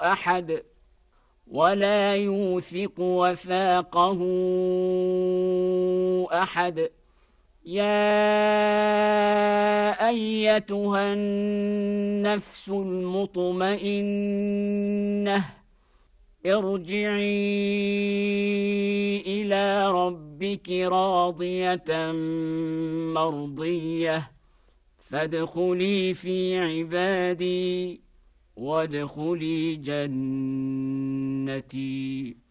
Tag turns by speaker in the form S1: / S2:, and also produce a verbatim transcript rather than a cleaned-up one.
S1: أحد ولا يوثق وثاقه أحد. يا أيتها النفس المطمئنة ارجعي إلى ربك راضية مرضية فادخلي في عبادي وادخلي جنتي.